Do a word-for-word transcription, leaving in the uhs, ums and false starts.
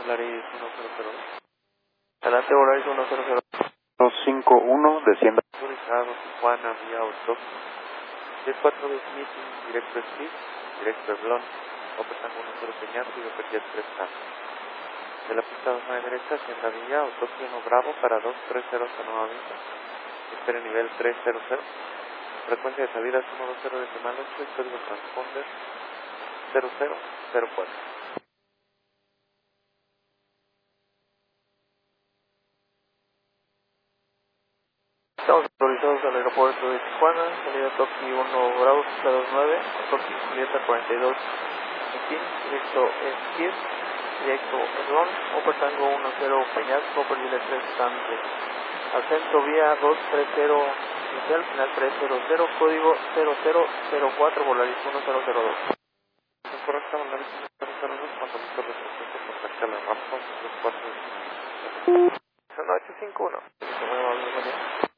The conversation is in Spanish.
Volaris uno cero cero dos. Adelante, Volaris uno cero cero dos. dos cinco uno, descienda. Autorizado Tijuana vía Autopsi. diez cuatro dos Meeting, directo Speed, directo Eblon. Operando uno cero Peñasco y Opertia tres K. De la pista dos nueve derecha, Hacienda Villa, Autopsi uno Bravo para dos tres cero hasta nueva vista. Espera nivel tres cero cero. Frecuencia de salida es uno dos cero decimal ocho y código transponder cero cero cero cuatro. Estamos autorizados al aeropuerto de Tijuana, salida Toki uno Bravo, pista dos nueve, Toki Julieta cuarenta y dos, Meeting, directo Speed, directo Eblon, Oper Tango uno cero Peñasco, Oper Lile tres Sante. Ascenso vía dos tres cero inicial, final tres cero cero, código cero cero cero cuatro, Volaris uno cero cero dos. Es correcto, Volaris uno cero cero dos, cuando listo de trescientos contacta la rampa dos cuatro. Son ocho cinco uno.